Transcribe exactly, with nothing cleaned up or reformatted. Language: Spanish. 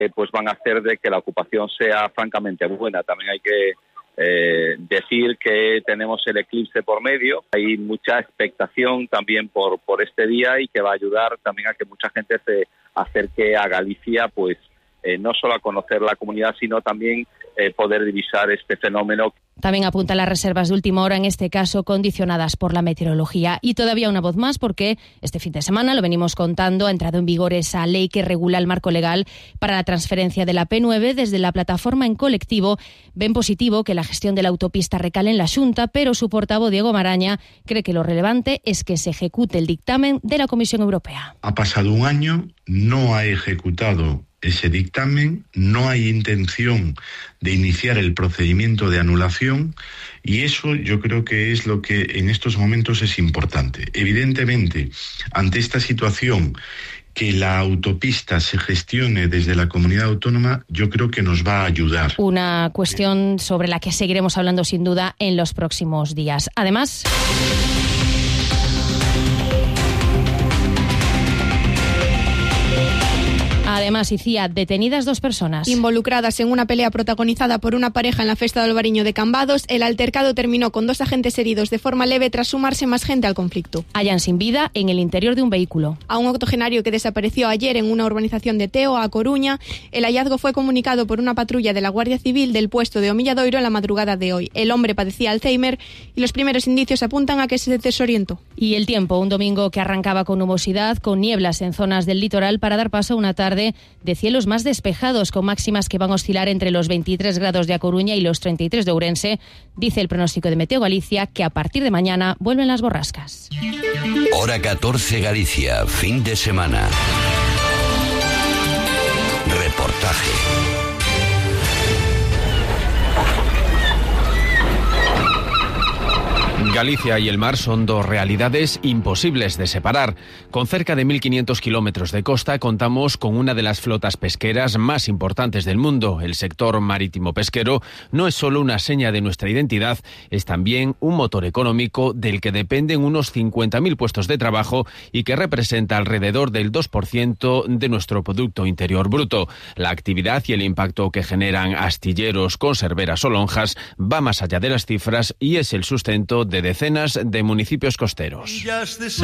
eh, pues van a hacer de que la ocupación sea francamente buena. También hay que eh, decir que tenemos el eclipse por medio, hay mucha expectación también por, por este día y que va a ayudar también a que mucha gente se acerque a Galicia, pues eh, no solo a conocer la comunidad, sino también eh, poder divisar este fenómeno. También apunta las reservas de última hora, en este caso condicionadas por la meteorología. Y todavía una voz más, porque este fin de semana, lo venimos contando, ha entrado en vigor esa ley que regula el marco legal para la transferencia de la P nueve. Desde la plataforma En Colectivo ven positivo que la gestión de la autopista recale en la Xunta, pero su portavoz, Diego Maraña, cree que lo relevante es que se ejecute el dictamen de la Comisión Europea. Ha pasado un año, no ha ejecutado ese dictamen, no hay intención de iniciar el procedimiento de anulación y eso yo creo que es lo que en estos momentos es importante. Evidentemente, ante esta situación, que la autopista se gestione desde la comunidad autónoma, yo creo que nos va a ayudar. Una cuestión sobre la que seguiremos hablando sin duda en los próximos días. Además... Además, Icía, detenidas dos personas. Involucradas en una pelea protagonizada por una pareja en la Festa del Albariño de Cambados, el altercado terminó con dos agentes heridos de forma leve tras sumarse más gente al conflicto. Hallan sin vida en el interior de un vehículo. A un octogenario que desapareció ayer en una urbanización de Teo, a Coruña, el hallazgo fue comunicado por una patrulla de la Guardia Civil del puesto de Omilladoiro en la madrugada de hoy. El hombre padecía Alzheimer y los primeros indicios apuntan a que se desorientó. Y el tiempo, un domingo que arrancaba con nubosidad, con nieblas en zonas del litoral para dar paso a una tarde de cielos más despejados, con máximas que van a oscilar entre los veintitrés grados de A Coruña y los treinta y tres de Ourense. Dice el pronóstico de Meteo Galicia que a partir de mañana vuelven las borrascas. Hora catorce Galicia, fin de semana. Reportaje. Galicia y el mar son dos realidades imposibles de separar. Con cerca de mil quinientos kilómetros de costa contamos con una de las flotas pesqueras más importantes del mundo. El sector marítimo pesquero no es solo una seña de nuestra identidad, es también un motor económico del que dependen unos cincuenta mil puestos de trabajo y que representa alrededor del dos por ciento de nuestro Producto Interior Bruto. La actividad y el impacto que generan astilleros, conserveras o lonjas va más allá de las cifras y es el sustento de decenas de municipios costeros.